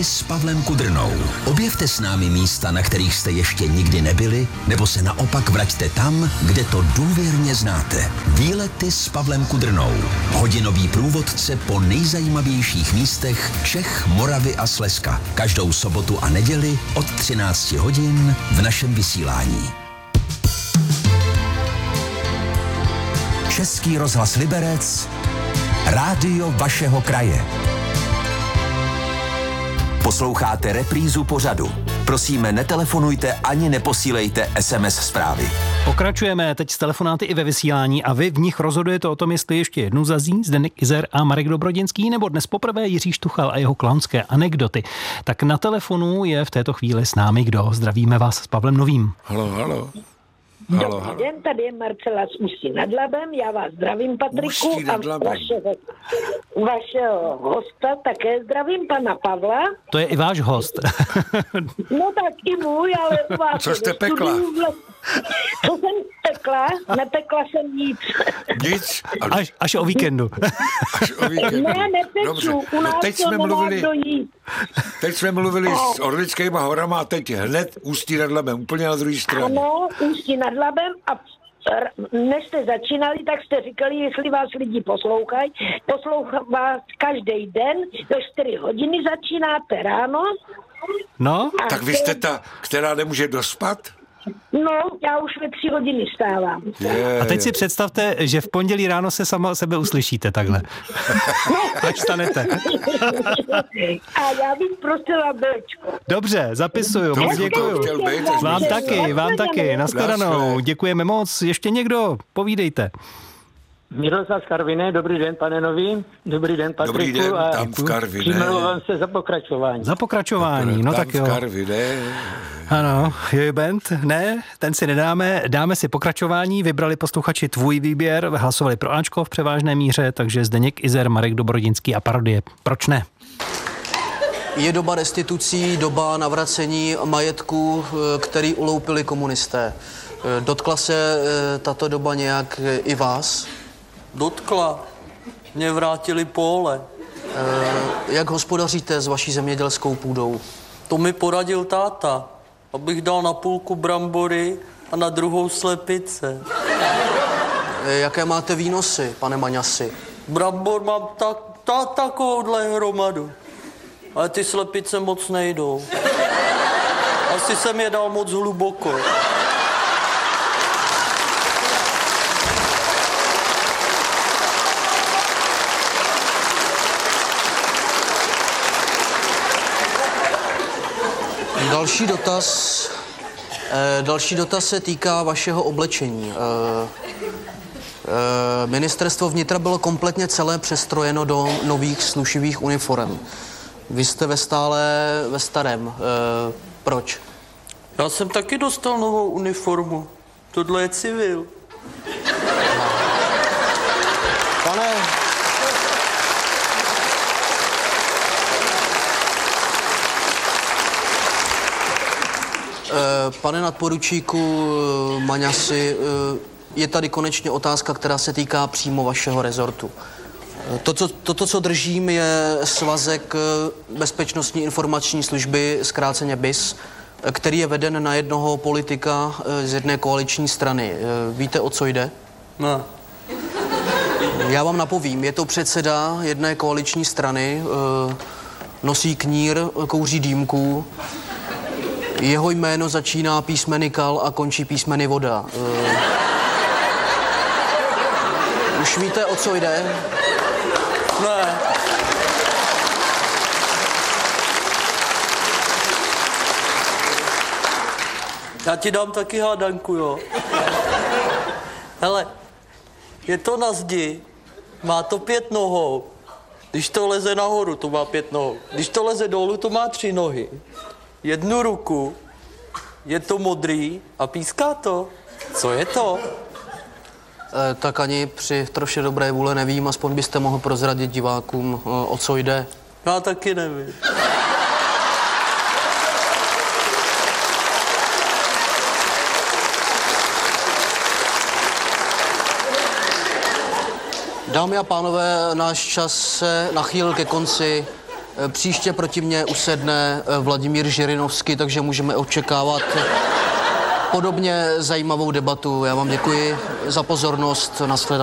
Výlety s Pavlem Kudrnou. Objevte s námi místa, na kterých jste ještě nikdy nebyli, nebo se naopak vraťte tam, kde to důvěrně znáte. Výlety s Pavlem Kudrnou. Hodinový průvodce po nejzajímavějších místech Čech, Moravy a Slezska. Každou sobotu a neděli od 13 hodin v našem vysílání. Český rozhlas Liberec, rádio vašeho kraje. Posloucháte reprízu pořadu. Prosíme, netelefonujte ani neposílejte SMS zprávy. Pokračujeme teď s telefonáty i ve vysílání a vy v nich rozhodujete o tom, jestli ještě jednou zazní Zdeněk Izer a Marek Dobrodinský, nebo dnes poprvé Jiří Štuchal a jeho klaunské anekdoty. Tak na telefonu je v této chvíli s námi kdo? Zdravíme vás s Pavlem Novým. Halo. Dobrý den, tady je Marcela z Ústí nad Labem, já vás zdravím, Patriku, a vašeho hosta také zdravím, pana Pavla. To je i váš host. No tak i můj, ale u vás... Co jste pekla? Co jsem pekla? Nepekla jsem nic. Nic? Až o víkendu. Až o víkendu. Ne, nepeču, u nás teď to nemá kdo jít. Teď jsme mluvili s Orlickýma horama a teď hned Ústí nad Labem, úplně na druhé straně. Ano, Ústí nad Labem a než jste začínali, tak jste říkali, jestli vás lidi poslouchají. Poslouchám vás každý den, ve 4 hodiny začínáte ráno. No? Tak vy jste ta, která nemůže dospat? No, já už ve 3 hodiny stávám. A teď si představte, že v pondělí ráno se sama sebe uslyšíte takhle. Až stanete. A já bych prosila Belčko. Dobře, zapisuju, moc děkuju. Vám taky, nashledanou. Děkujeme moc. Ještě někdo? Povídejte. Miroslav z Karviné, dobrý den, pane Nový. Dobrý den, Patriku. Dobrý den, tam v Karviné. Přimlouvám se za pokračování. Za pokračování, no tak jo. Tam v Karviné. Ano, Jojo Band, ne, ten si nedáme, dáme si pokračování, vybrali posluchači tvůj výběr, hlasovali pro Ačko v převážné míře, takže Zdeněk Izer, Marek Dobrodinský a parodie. Proč ne? Je doba restitucí, doba navracení majetku, který uloupili komunisté. Dotkla se tato doba nějak i vás? Dotkla. Mě vrátili pole. Jak hospodaříte s vaší zemědělskou půdou? To mi poradil táta, abych dal na půlku brambory a na druhou slepice. Jaké máte výnosy, pane Maňasi? Brambor mám takovouhle hromadu. Ale ty slepice moc nejdou. Asi jsem je dal moc hluboko. Další dotaz se týká vašeho oblečení. Ministerstvo vnitra bylo kompletně celé přestrojeno do nových slušivých uniform. Vy jste ve starém. Proč? Já jsem taky dostal novou uniformu. Tohle je civil. Pane nadporučíku Maňasi, je tady konečně otázka, která se týká přímo vašeho rezortu. To, co držím, je svazek Bezpečnostní informační služby, zkráceně BIS, který je veden na jednoho politika z jedné koaliční strany. Víte, o co jde? Ne. Já vám napovím, je to předseda jedné koaliční strany, nosí knír, kouří dýmku. Jeho jméno začíná písmeny Kal a končí písmeny Voda. Už víte, o co jde? Ne. Já ti dám taky hádanku, jo. Hele, je to na zdi, má to 5 nohou. Když to leze nahoru, to má 5 nohou. Když to leze dolů, to má 3 nohy. 1 ruku, je to modrý a píská to. Co je to? Tak ani při troše dobré vůle nevím, aspoň byste mohl prozradit divákům, o co jde. Já taky nevím. Dámy a pánové, náš čas se nachýlil ke konci. Příště proti mně usedne Vladimír Žirinovský, takže můžeme očekávat podobně zajímavou debatu. Já vám děkuji za pozornost. Nashledanou.